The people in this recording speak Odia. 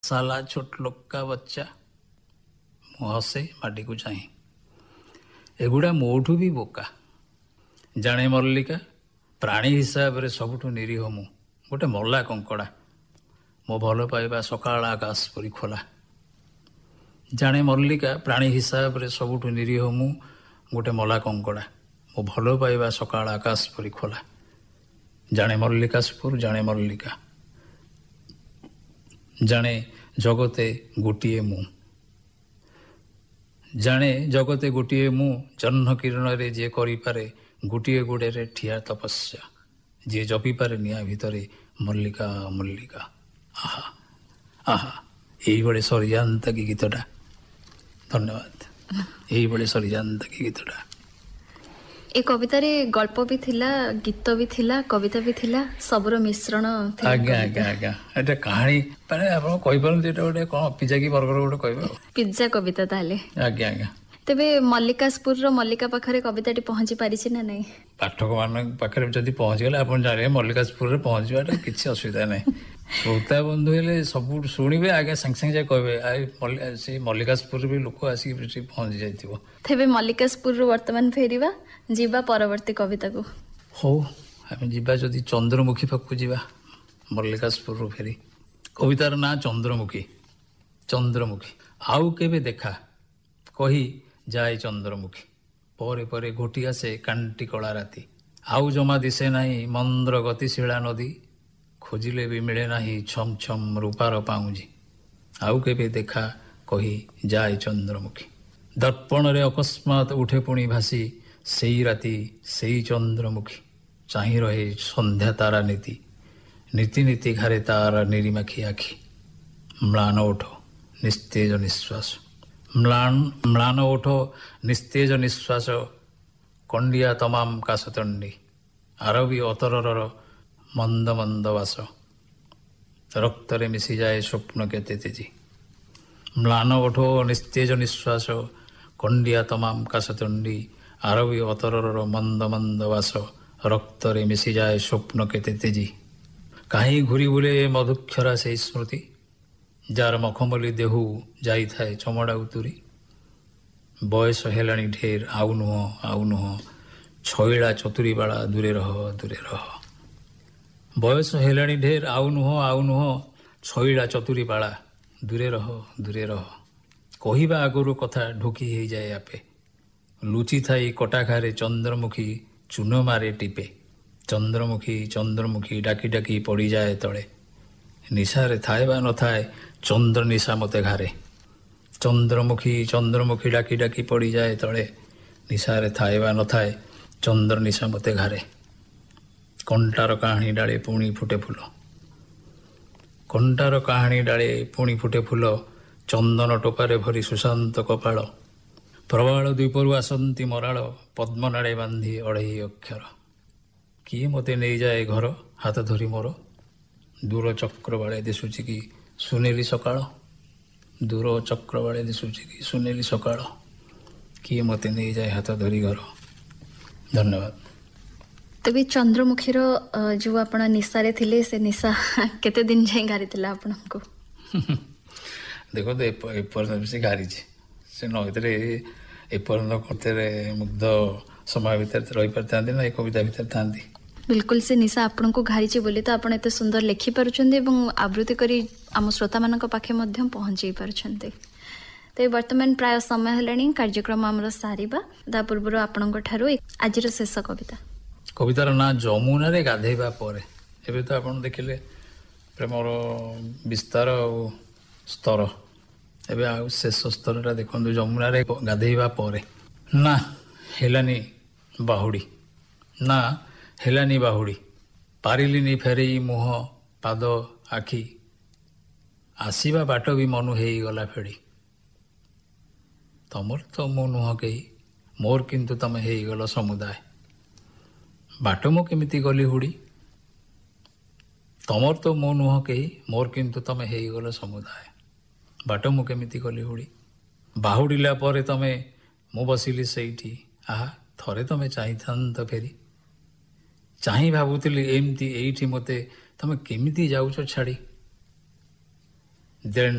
साला छोट लोक का बच्चा ମୁଁ ହସେ ମାଟିକୁ ଚାହିଁ। ଏଗୁଡ଼ା ମୋଠୁ ବି ବୋକା। ଜାଣେ ମଲ୍ଲିକା, ପ୍ରାଣୀ ହିସାବରେ ସବୁଠୁ ନିରୀହ ମୁଁ ଗୋଟେ ମଲା କଙ୍କଡ଼ା। ମୋ ଭଲ ପାଇବା ସକାଳ ଆକାଶ ପରି ଖୋଲା। ଜାଣେ ମଲ୍ଲିକା, ପ୍ରାଣୀ ହିସାବରେ ସବୁଠୁ ନିରୀହ ମୁଁ ଗୋଟେ ମଲା କଙ୍କଡ଼ା। ମୋ ଭଲ ପାଇବା ସକାଳ ଆକାଶ ପରି ଖୋଲା। ଜାଣେ ମଲ୍ଲିକାସ୍ପୁର, ଜାଣେ ମଲ୍ଲିକା, ଜାଣେ ଜଗତେ ଗୋଟିଏ ମୁଁ। ଜାଣେ ଜଗତେ ଗୋଟିଏ ମୁଁ, ଜହ୍ନ କିରଣରେ ଯିଏ କରିପାରେ ଗୋଟିଏ ଗୋଡ଼ରେ ଠିଆ ତପସ୍ୟା, ଯିଏ ଜପିପାରେ ନିଆଁ ଭିତରେ ମଲ୍ଲିକା ମଲ୍ଲିକା। ଆହା ଆହା, ଏଇଭଳି ସରିଯାଆନ୍ତା କି ଗୀତଟା। ଧନ୍ୟବାଦ। ଏଇଭଳି ସରିଯାଆନ୍ତା କି ଗୀତଟା। ଏ କବିତାରେ ଗଳ୍ପ ବି ଥିଲା, ଗୀତ ବି ଥିଲା, କବିତା ବି ଥିଲା, ସବୁର ମିଶ୍ରଣ ଥିଲା। ଆଜ୍ଞା ଆଜ୍ଞା ଆଜ୍ଞା, ଏଟା କାହାଣୀ ମାନେ ଆପଣ କହିପାରନ୍ତି ଏଟା ଗୋଟେ କ'ଣ ପିଜ୍ଜା କି ବର୍ଗର ଗୋଟେ କହିବେ ଆଉ। ପିଜ୍ଜା କବିତା ତାହେଲେ। ଆଜ୍ଞା ଆଜ୍ଞା। ତେବେ ମଲ୍ଲିକାସ୍ପୁରର ମଲ୍ଲିକା ପାଖରେ କବିତାଟି ପହଞ୍ଚି ପାରିଛି ନା ନାଇଁ? ପାଠକମାନଙ୍କ ପାଖରେ ଯଦି ପହଞ୍ଚିଗଲେ ଆପଣ ଜାଣିବେ ମଲ୍ଲିକାସ୍ପୁରରେ ପହଞ୍ଚିବାଟା କିଛି ଅସୁବିଧା ନାହିଁ। ଶ୍ରୋତା ବନ୍ଧୁ ହେଲେ ସବୁ ଶୁଣିବେ, ଆଜ୍ଞା ସାଙ୍ଗେ ସାଙ୍ଗେ ଯାଇ କହିବେ ସେଇ ମଲ୍ଲିକାସ୍ପୁରରେ ବି ଲୋକ ଆସିକି ସେଠି ପହଞ୍ଚି ଯାଇଥିବ। ତେବେ ମଲ୍ଲିକାସ୍ପୁରରୁ ବର୍ତ୍ତମାନ ଫେରିବା, ଯିବା ପରବର୍ତ୍ତୀ କବିତାକୁ। ହଉ, ଆମେ ଯିବା ଯଦି ଚନ୍ଦ୍ରମୁଖୀ ପାଖକୁ ଯିବା। ମଲ୍ଲିକାସ୍ପୁରରୁ ଫେରି କବିତାର ନାଁ ଚନ୍ଦ୍ରମୁଖୀ। ଚନ୍ଦ୍ରମୁଖୀ ଆଉ କେବେ ଦେଖା କହି ଯାଏ ଚନ୍ଦ୍ରମୁଖୀ, ପରେ ପରେ ଘୋଟି ଆସେ କାଣ୍ଟି କଳା ରାତି। ଆଉ ଜମା ଦିଶେ ନାହିଁ ମନ୍ଦ୍ର ଗତିଶୀଳା ନଦୀ, ଖୋଜିଲେ ବି ମିଳେ ନାହିଁ ଛମ୍ ଛମ୍ ରୂପାର ପାଉଁଜି। ଆଉ କେବେ ଦେଖା କହି ଯାଏ ଚନ୍ଦ୍ରମୁଖୀ। ଦର୍ପଣରେ ଅକସ୍ମାତ ଉଠେ ପୁଣି ଭାସି ସେଇ ରାତି ସେଇ ଚନ୍ଦ୍ରମୁଖୀ। ଚାହିଁ ରହେ ସନ୍ଧ୍ୟା ତାରା ନୀତି, ନୀତି ନୀତି ଘାରେ ତାର ନିରିମାଖି ଆଖି। ମ୍ଳାନ ଓଠ ନିସ୍ତେଜ ନିଶ୍ୱାସ, ମ୍ଳାନ ଓଠ ନିସ୍ତେଜ ନିଶ୍ୱାସ, କଣ୍ଡିଆ ତମାମ କାଶତଣ୍ଡି। ଆରବୀ ଅତରର ମନ୍ଦ ମନ୍ଦ ବାସ, ରକ୍ତରେ ମିଶିଯାଏ ସ୍ୱପ୍ନ କେତେ ତେଜି। ମ୍ଳାନ ଓଠ ନିସ୍ତେଜ ନିଶ୍ୱାସ, କଣ୍ଡିଆ ତମାମ କାଶତଣ୍ଡି। ଆରବୀ ଅତରର ମନ୍ଦ ମନ୍ଦ ବାସ, ରକ୍ତରେ ମିଶିଯାଏ ସ୍ୱପ୍ନ କେତେ ତେଜି। କାହିଁ ଘୁରି ବୁଲେ ମଧୁକ୍ଷରା ସେଇ ସ୍ମୃତି, ଯାର ମଖମଲି ଦେହୁ ଯାଇଥାଏ ଚମଡ଼ା ଉତୁରି। ବୟସ ହେଲାଣି ଢେର ଆଉ ନୁହଁ ଆଉ ନୁହଁ, ଛଇଳା ଚତୁରୀ ବାଳା ଦୂରେ ରହ ଦୂରେ ରହ। ବୟସ ହେଲାଣି ଢେର ଆଉ ନୁହଁ, ଛଇଳା ଚତୁରୀ ବାଳା ଦୂରେ ରହ ଦୂରେ ରହ। କହିବା ଆଗରୁ କଥା ଢୋକି ହେଇଯାଏ ଆପେ, ଲୁଚିଥାଇ କଟାଘାରେ ଚନ୍ଦ୍ରମୁଖୀ ଚୂନ ମାରେ ଟିପେ। ଚନ୍ଦ୍ରମୁଖୀ ଚନ୍ଦ୍ରମୁଖୀ ଡାକି ଡାକି ପଡ଼ିଯାଏ ତଳେ, ନିଶାରେ ଥାଏ ବା ନଥାଏ ଚନ୍ଦ୍ର ନିଶା ମୋତେ ଘାରେ। ଚନ୍ଦ୍ରମୁଖୀ ଚନ୍ଦ୍ରମୁଖୀ ଡାକି ଡାକି ପଡ଼ିଯାଏ ତଳେ, ନିଶାରେ ଥାଏ ବା ନଥାଏ ଚନ୍ଦ୍ର ନିଶା ମୋତେ ଘାରେ। କଣ୍ଟାର କାହାଣୀ ଡାଳେ ପୁଣି ଫୁଟେ ଫୁଲ, କଣ୍ଟାର କାହାଣୀ ଡାଳେ ପୁଣି ଫୁଟେ ଫୁଲ। ଚନ୍ଦନ ଟୋପାରେ ଭରି ସୁଶାନ୍ତ କପାଳ, ପ୍ରବାଳ ଦ୍ୱୀପରୁ ଆସନ୍ତି ମରାଳ, ପଦ୍ମନାଡ଼େ ବାନ୍ଧି ଅଢ଼େଇ ଅକ୍ଷର। କିଏ ମୋତେ ନେଇଯାଏ ଘର ହାତ ଧରି ମୋର, ଦୂର ଚକ୍ରବାଳେ ଦିଶୁଛି କି ସୁନେଲି ସକାଳ। ଦୂର ଚକ୍ରବାଳେ ଦିଶୁଛି କି ସୁନେଲି ସକାଳ, କିଏ ମୋତେ ନେଇଯାଏ ହାତ ଧରି ଘର। ଧନ୍ୟବାଦ। ତେବେ ଚନ୍ଦ୍ରମୁଖୀର ଯୋଉ ଆପଣ ନିଶାରେ ଥିଲେ, ସେ ନିଶା କେତେ ଦିନ ଯାଇ ଘାରିଥିଲା ଆପଣଙ୍କୁ? ଦେଖନ୍ତୁ ଏପର୍ଯ୍ୟନ୍ତ ସେ ଘାରିଛି, ସେ ନ ଭିତରେ ଏପର୍ଯ୍ୟନ୍ତ କଥାରେ ମୁଗ୍ଧ ସମୟ ଭିତରେ ରହିପାରିଥାନ୍ତି ନା ଏ କବିତା ଭିତରେ ଥାନ୍ତି। ବିଲକୁଲ ସେ ନିଶା ଆପଣଙ୍କୁ ଘାରିଛି ବୋଲି ତ ଆପଣ ଏତେ ସୁନ୍ଦର ଲେଖିପାରୁଛନ୍ତି ଏବଂ ଆବୃତ୍ତି କରି ଆମ ଶ୍ରୋତାମାନଙ୍କ ପାଖେ ମଧ୍ୟ ପହଞ୍ଚେଇ ପାରୁଛନ୍ତି। ତେବେ ବର୍ତ୍ତମାନ ପ୍ରାୟ ସମୟ ହେଲାଣି କାର୍ଯ୍ୟକ୍ରମ ଆମର ସାରିବା। ତା ପୂର୍ବରୁ ଆପଣଙ୍କ ଠାରୁ ଆଜିର ଶେଷ କବିତା। କବିତାର ନାଁ ଯମୁନାରେ ଗାଧେଇବା ପରେ। ଏବେ ତ ଆପଣ ଦେଖିଲେ ପ୍ରେମର ବିସ୍ତାର ଆଉ ସ୍ତର, ଏବେ ଆଉ ଶେଷ ସ୍ତରଟା ଦେଖନ୍ତୁ, ଯମୁନାରେ ଗାଧେଇବା ପରେ। ନା ହେଲାନି ବାହୁଡ଼ି, ନା ହେଲାନି ବାହୁଡ଼ି, ପାରିଲିନି ଫେରେଇ ମୁହଁ ପାଦ ଆଖି, ଆସିବା ବାଟ ବି ମନୁ ହେଇଗଲା ଫେଡ଼ି। ତମର ତ ମୁଁ ନୁହଁ କେହି, ମୋର କିନ୍ତୁ ତମେ ହେଇଗଲ ସମୁଦାୟ। ବାଟ ମୁଁ କେମିତି ଗଲି ହୁଡ଼ି, ତମର ତ ମୁଁ ନୁହଁ କେହି, ମୋର କିନ୍ତୁ ତମେ ହେଇଗଲ ସମୁଦାୟ। ବାଟ ମୁଁ କେମିତି ଗଲି ହୁଡ଼ି, ବାହୁଡ଼ିଲା ପରେ ତମେ ମୁଁ ବସିଲି ସେଇଠି। ଆହା ଥରେ ତମେ ଚାହିଁଥାନ୍ତ ଫେରି, ଚାହିଁ ଭାବୁଥିଲି ଏମିତି ଏଇଠି ମୋତେ ତମେ କେମିତି ଯାଉଛ ଛାଡ଼ି। ଦେନ୍